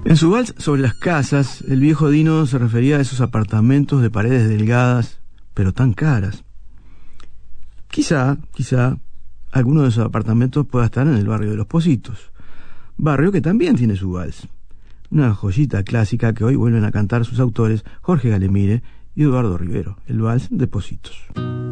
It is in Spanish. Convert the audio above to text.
En su vals sobre las casas, el viejo Dino se refería a esos apartamentos de paredes delgadas, pero tan caras. Quizá, alguno de esos apartamentos pueda estar en el barrio de Los Pocitos, barrio que también tiene su vals. Una joyita clásica que hoy vuelven a cantar sus autores Jorge Galemire y Eduardo Rivero, el vals de Pocitos.